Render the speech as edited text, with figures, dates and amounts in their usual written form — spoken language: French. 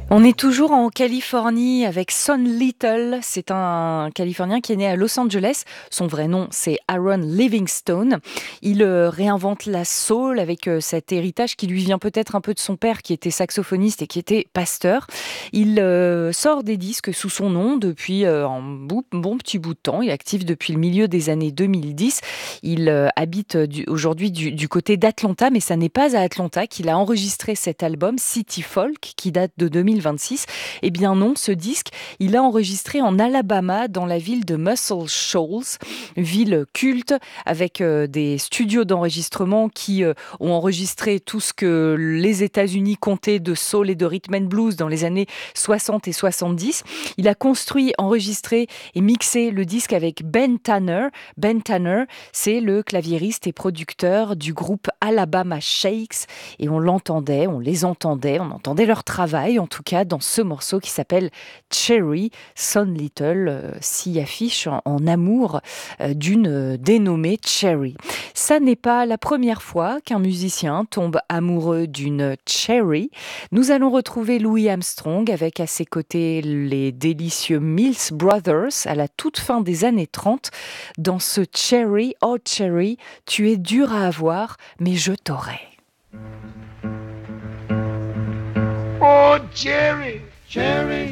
On est toujours en Californie avec Son Little. C'est un Californien qui est né à Los Angeles. Son vrai nom, c'est Aaron Livingstone. Il réinvente la soul avec cet héritage qui lui vient peut-être un peu de son père qui était saxophoniste et qui était pasteur. Il sort des disques sous son nom depuis bon petit bout de temps. Il est actif depuis le milieu des années 2010. Il habite aujourd'hui du côté d'Atlanta, mais ça n'est pas à Atlanta qu'il a enregistré cet album City Folk qui date de 2026. Eh bien non, ce disque, il a enregistré en Alabama, dans la ville de Muscle Shoals, ville culte avec des studios d'enregistrement qui ont enregistré tout ce que les États-Unis comptaient de soul et de rhythm and blues dans les années 60 et 70. Il a construit, enregistré et mixé le disque avec Ben Tanner. Ben Tanner, c'est le claviériste et producteur du groupe Alabama Shakes et on les entendait, on entendait leur travail en tout cas dans ce morceau qui s'appelle Cherry. Son Little s'y affiche en amour d'une dénommée Cherry. Ça n'est pas la première fois qu'un musicien tombe amoureux d'une Cherry. Nous allons retrouver Louis Armstrong avec à ses côtés les délicieux Mills Brothers à la toute fin des années 30 dans ce Cherry, oh Cherry, tu es dur à avoir, mais je t'aurai. Oh, Jerry, Jerry.